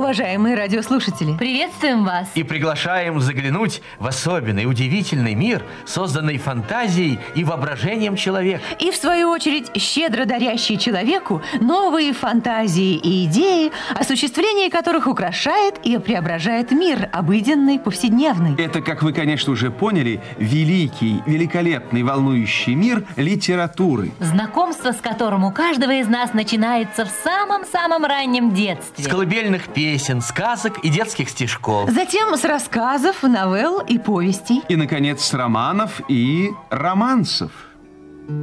уважаемые радиослушатели! Приветствуем вас! И приглашаем заглянуть в особенный, удивительный мир, созданный фантазией и воображением человека. И, в свою очередь, щедро дарящий человеку новые фантазии и идеи, осуществление которых украшает и преображает мир, обыденный, повседневный. Это, как вы, конечно, уже поняли, великий, великолепный, волнующий мир литературы. Знакомство с которым у каждого из нас начинается в самом-самом раннем детстве. С колыбельных песен, сказок и детских стишков. Затем с рассказов, новелл и повестей. И, наконец, с романов и романсов.